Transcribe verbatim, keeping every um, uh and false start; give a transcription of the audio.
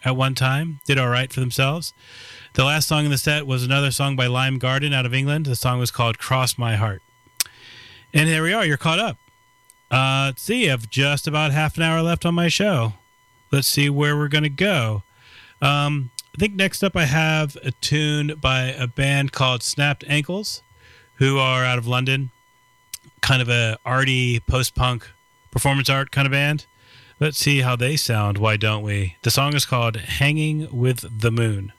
at one time, did all right for themselves. The last song in the set was another song by Lime Garden out of England. The song was called Cross My Heart. And here we are. You're caught up. Uh, let's see. I have just about half an hour left on my show. Let's see where we're going to go. Um, I think next up I have a tune by a band called Snapped Ankles, who are out of London. Kind of a arty, post-punk, performance art kind of band. Let's see how they sound. Why don't we? The song is called Hanging with the Moon.